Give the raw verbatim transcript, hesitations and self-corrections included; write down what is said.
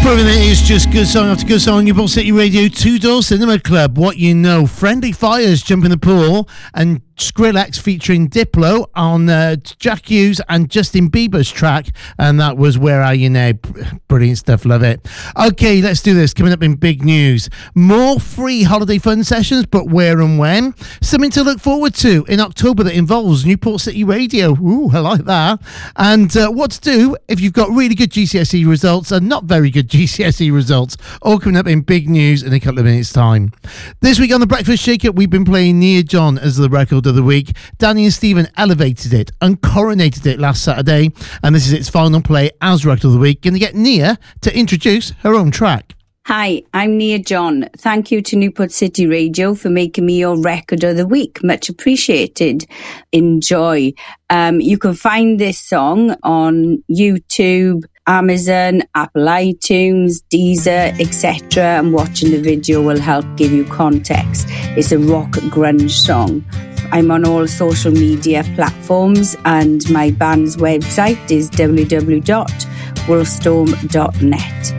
Proving it is just good song after good song. Newport City Radio, Two Door Cinema Club, What You Know, Friendly Fires, Jump in the Pool, and Skrillex featuring Diplo on uh, Jack Hughes and Justin Bieber's track, and that was Where Are You Now? Brilliant stuff, love it. Okay, let's do this. Coming up in big news, more free holiday fun sessions, but where and when? Something to look forward to in October that involves Newport City Radio. Ooh, I like that. And uh, what to do if you've got really good G C S E results and not very good G C S E results. All coming up in big news in a couple of minutes' time. This week on the Breakfast Shake-Up, we've been playing Nia John as the record of the week. Danny and Stephen elevated it and coronated it last Saturday, and this is its final play as record of the week. Going to get Nia to introduce her own track. Hi, I'm Nia John. Thank you to Newport City Radio for making me your record of the week. Much appreciated. Enjoy. Um, you can find this song on YouTube, Amazon, Apple iTunes, Deezer, et cetera. And watching the video will help give you context. It's a rock grunge song. I'm on all social media platforms, and my band's website is w w w dot wolfstorm dot net.